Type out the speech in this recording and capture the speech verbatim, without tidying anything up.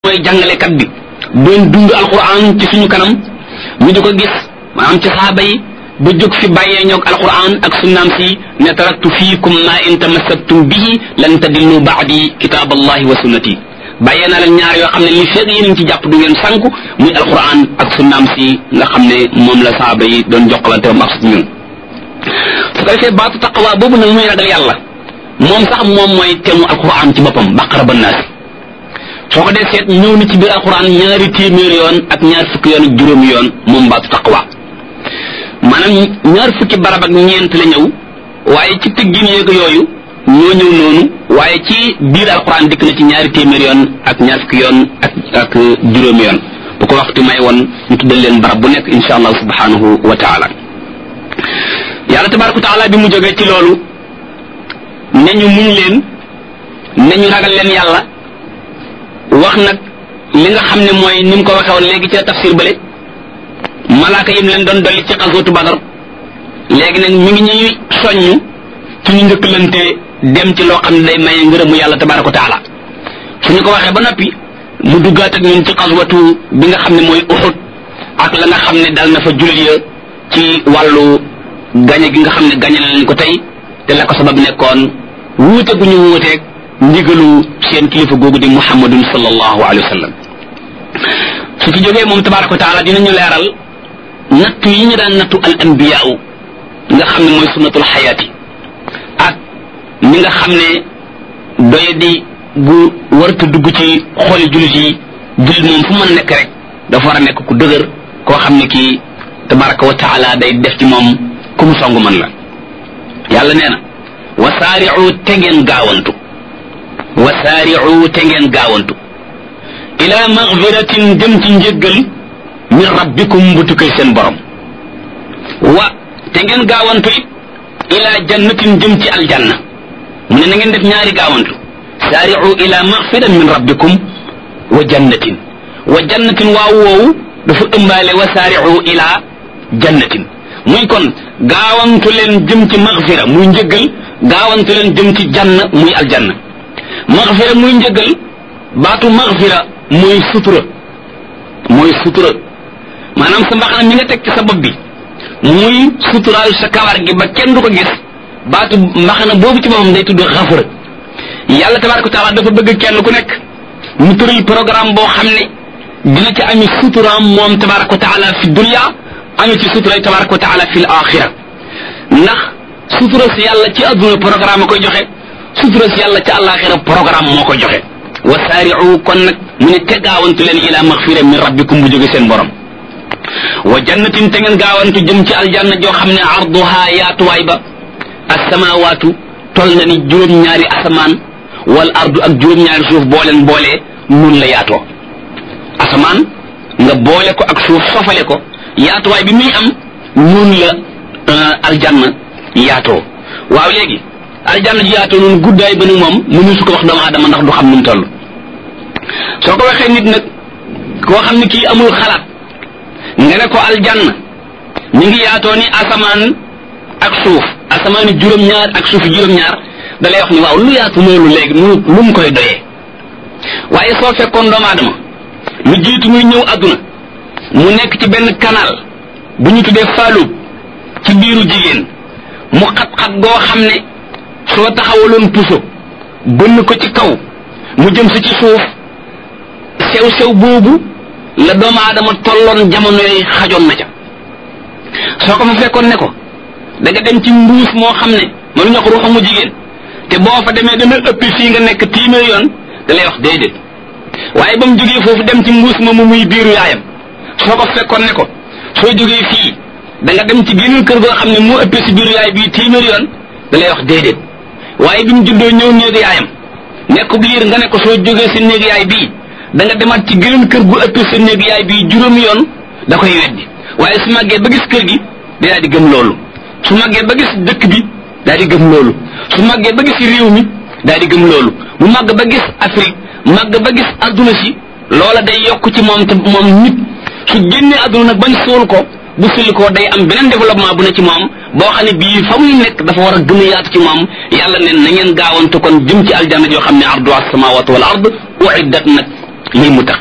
mooy jàngalekat bi doon dund alquran ci suñu kanam ñu di ko gis maanaam ci saaba yi ba jóg fi bàyyee ñoog alquran ak sunnaam si ne taraktu fiikum ma in tamassaktum bihi lan tadillu ba'di kitab allahi wa sunnati bàyyee naa leen ñaar yoo xam ne li feeg yéen ci jàpp du ngeen sànku muy alquran ak sunnaam si nga xam ne moom la saaba yi doon jokkalante am ak ñun su ko defee baatu taqwa boobu nag muy ragal yàlla moom sax moom mooy temu alquran ci boppam baqara ba naasi soo ko dee seet ñëw na ci biir alquran ñaari téeméer yoon ak ñaar fukki yoon ak juróomi yoon moom baatu taqwa maanaam ñaar fukki barab ak ñeent la ñëw waaye ci tëggin yeeg yooyu ñoo ñëw noonu waaye ci biir alquran dikk na ci ñaari téeméer yoon ak ñaar fukki yoon ak ak juróomi yoon bu ko waxtu may woon ñu tuddal leen barab bu nekk insha allah subhanahu wa taala yàlla tabaraka wa taala bi mu jógee ci loolu ne ñu muñ leen ne ñu ragal leen yàlla wax nag li nga xam ne mooy ni mu ko waxee woon léegi ci tafsir bële malaaka yim leen doon dolli ci xasootu badar léegi nag mi ngi ñuy soññ ci ñu njëkkalante dem ci loo xam ne day maye ngërëmu yàlla tabaraka wa taala su ñu ko waxee ba noppi mu duggaat ak ñun ci xaswatu bi nga xam ne mooy Uhud ak la nga xam ne dal na fa jullit ya ci wàllu gañe gi nga xam ne gañe na leen ko tey te la ko sabab nekkoon wuute gu ñu wuuteeg ndigalu seen kilifa googu di muhammadun sallallahu alayhi wa sallam su ci jógee moom tabaraka wa taala dinañu leeral nattu yi ñu daan nattu al anbiyaau nga xam ne mooy sunnatul xayaati ak ñi nga xam ne doye di bu warta dugg ci xooli jullit yi jullit moom fu mën nekk rek dafa war a nekk ku dëgër koo xam ne kii tabaraka wa taala day def ci moom ku mu songu man la yàlla nee na wasaari'u te ngeen gaawantu wasaari'u te ngeen gaawantu ila magfiratin dem ci njëggal min rabbikum bu tukkee seen borom wa te ngeen gaawantu it ila jannatin jëm ci aljanna mu ne na ngeen def ñaari gaawantu saari'u ila magfiratin min rabbikum wa jannatin wa jannatin waaw woowu dafa ëmbaale wa saari'u ila jannatin muy kon gaawantu leen jëm ci magfira muy njëggal gaawantu leen jëm ci janna muy aljanna magfira muy njëggal baatu magfira mooy sutura mooy sutura maanaam sa mbaxana mi nga teg ci sa bopp bi muy suturaal sa kawar gi ba kenn du ko gis baatu mbaxana boobu ci moom day tudd xafara yàlla tabaraka wa taala dafa bëgg kenn ku nekk mu tëral programme boo xam ne dina ci ami suturaam moom tabaraka wa taala fi dunya ami ci suturay tabaraka wa taala fi l axira ndax sutura si yàlla ci adduna programme koy joxe sutura si yàlla ci àllaaxira programme moo ko joxe wa saari'u kon nag mu ne te gaawantu leen ila magfira min rabbikum bu jóge seen borom wa jannatin te ngeen gaawantu jëm ci aljanna joo xam ne arduha yaatuwaay ba asamawaatu tol na ni juróom-ñaari asamaan wal ardu ak juróom-ñaari suuf boo leen boolee nun la yaatoo asamaan nga boole ko ak suuf sofale ko yaatuwaay bi muy am nun la aljanna yaatoo waaw léegi aljanna ji yaatoo noonu guddaay ba ni moom mënu su ko wax doomu aadama ndax du xam nu mu toll soo ko waxee nit nag koo xam ne kii amul xalaat nga ne ko aljanna ñu ngi yaatoo ni asamaan ak suuf asamaani juróom-ñaar ak suufi juróom-ñaar da lay wax ni waaw lu yaatu loolu léegi mu lu mu koy doyee waaye soo fekkoon doomu aadama lu jiitu muy ñëw adduna mu nekk ci benn canal bu ñu tuddee faalub ci biiru jigéen mu xat-xat goo xam ne soo taxawaloon puso bënn ko ci kaw mu jëm si ci suuf sew-sew boobu la doomu aadama tolloon jamono yi xajoon na ca soo ko fa fekkoon ne ko da nga dem ci mbuus moo xam ne mënu ñoo ko ruuxamu jigéen te boo fa demee dana ëpp fii nga nekk téeméer yoon da lay wax déedéet waaye ba mu jógee foofu dem ci mbuus moomu muy biiru yaayam soo ko fekkoon ne ko soo jógee fii da nga dem ci geneen kër goo xam ne moo ëppee si biiru yaay bii téeméer yoon da lay wax déedéet waaye bi mu juddoo ñëw néegu yaayam nekk biir nga ne ko soo jógee si néegu yaay bii da nga demaat ci geneen kër gu ëppee sa néegu yaay bii juróomi yoon da koy weddi waaye su màggee ba gis kër gi day di gëm loolu su màggee ba gis dëkk bi daal di gëm loolu su màggee ba gis réew mi daal di gëm loolu mu màgg ba gis Afrique màgg ba gis adduna si loola day yokk ci moom te moom nit su génnee adduna nag bañ suul ko bu sulli ko day am beneen développement bu ne ci moom boo xam ne bii fa muy nekk dafa war a gën a yaatu ci moom yàlla ne na ngeen gaawantu kon jëm ci aljanna yoo xam ne ardu as-samawati wal ard uiddat nag lil muttaqin